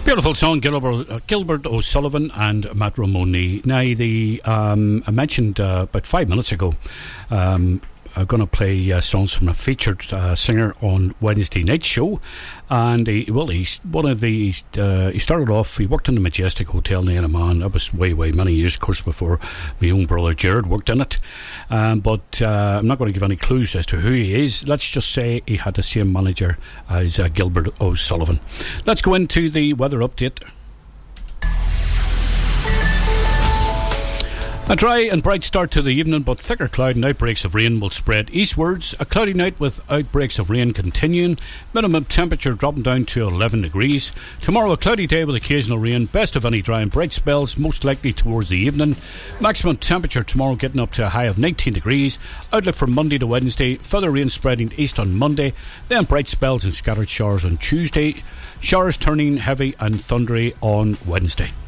Beautiful song, Gilbert O'Sullivan and Matt Ramone. Now, I mentioned about 5 minutes ago, I'm going to play songs from a featured singer on Wednesday night show, and he started off. He worked in the Majestic Hotel in Annaman. That was way many years, of course, before my own brother Jared worked in it. But I'm not going to give any clues as to who he is. Let's just say he had the same manager as Gilbert O'Sullivan. Let's go into the weather update. A dry and bright start to the evening, but thicker cloud and outbreaks of rain will spread eastwards. A cloudy night with outbreaks of rain continuing. Minimum temperature dropping down to 11 degrees. Tomorrow, a cloudy day with occasional rain. Best of any dry and bright spells, most likely towards the evening. Maximum temperature tomorrow getting up to a high of 19 degrees. Outlook for Monday to Wednesday. Further rain spreading east on Monday. Then bright spells and scattered showers on Tuesday. Showers turning heavy and thundery on Wednesday.